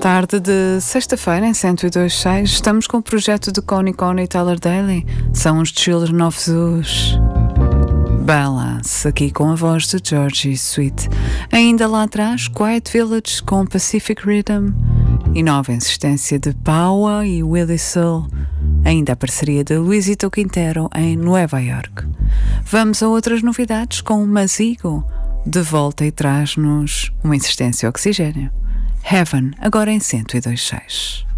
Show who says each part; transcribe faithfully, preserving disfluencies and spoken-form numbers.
Speaker 1: Tarde de sexta-feira, em cento e dois ponto seis, estamos com o projeto de Connie Connie Tyler Daly. São os Children of Zeus. Balance, aqui com a voz de Georgie Sweet. Ainda lá atrás, Quiet Village com Pacific Rhythm. E nova insistência de Paua e Willie Soul. Ainda a parceria de Luisito Quintero em Nova York. Vamos a outras novidades com o Mazigo. De volta e traz-nos uma insistência oxigênio. Heaven, agora em cento e dois ponto seis.